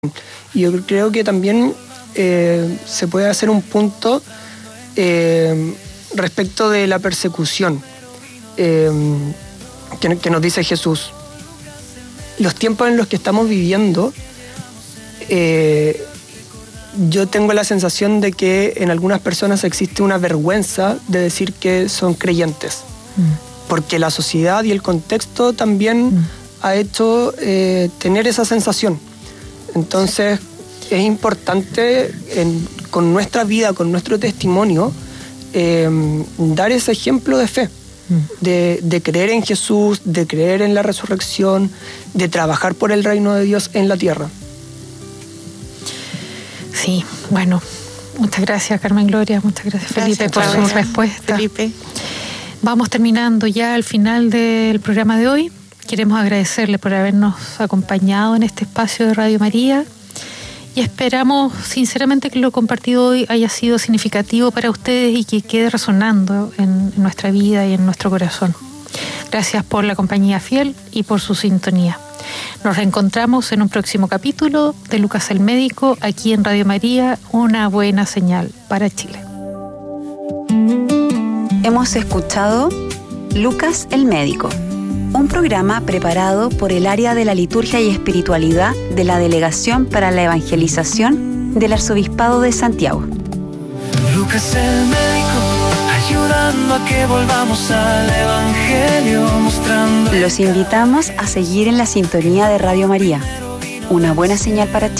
Y yo creo que también se puede hacer un punto respecto de la persecución que nos dice Jesús. Los tiempos en los que estamos viviendo, yo tengo la sensación de que en algunas personas existe una vergüenza de decir que son creyentes, porque la sociedad y el contexto también ha hecho tener esa sensación. Entonces es importante con nuestra vida, con nuestro testimonio, dar ese ejemplo de fe, de creer en Jesús, de creer en la resurrección, de trabajar por el reino de Dios en la tierra. Sí, bueno, muchas gracias Carmen Gloria, muchas gracias Felipe por su respuesta. Felipe. Vamos terminando ya al final del programa de hoy. Queremos agradecerle por habernos acompañado en este espacio de Radio María y esperamos sinceramente que lo compartido hoy haya sido significativo para ustedes y que quede resonando en nuestra vida y en nuestro corazón. Gracias por la compañía fiel y por su sintonía. Nos reencontramos en un próximo capítulo de Lucas el Médico, aquí en Radio María, una buena señal para Chile. Hemos escuchado Lucas el Médico, un programa preparado por el área de la liturgia y espiritualidad de la Delegación para la Evangelización del Arzobispado de Santiago. Lucas el Médico, ayudando a que volvamos al Evangelio, mostrando. Los invitamos a seguir en la sintonía de Radio María, una buena señal para Chile.